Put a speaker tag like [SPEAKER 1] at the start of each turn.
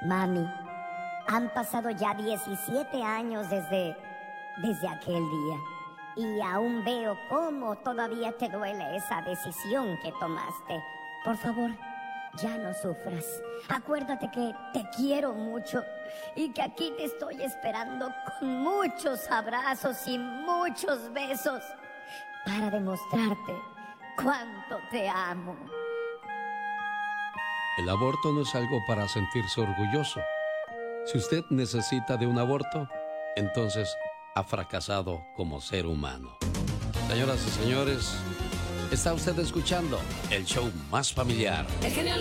[SPEAKER 1] Mami, han pasado ya 17 años desde aquel día. Y aún veo cómo todavía te duele esa decisión que tomaste. Por favor, ya no sufras. Acuérdate que te quiero mucho y que aquí te estoy esperando con muchos abrazos y muchos besos para demostrarte cuánto te amo.
[SPEAKER 2] El aborto no es algo para sentirse orgulloso. Si usted necesita de un aborto, entonces ha fracasado como ser humano. Señoras y señores, está usted escuchando el show más familiar.